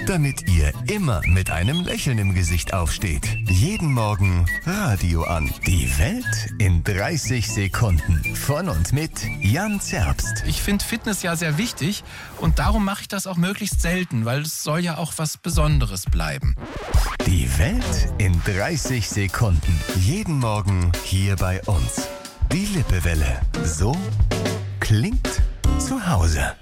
damit ihr immer mit einem Lächeln im Gesicht aufsteht. Jeden Morgen Radio an. Die Welt in 30 Sekunden. Von und mit Jan Zerbst. Ich finde Fitness ja sehr wichtig und darum mache ich das auch möglichst selten, weil es soll ja auch was Besonderes bleiben. Die Welt in 30 Sekunden. Jeden Morgen hier bei uns. Die Lippewelle. So klingt zu Hause.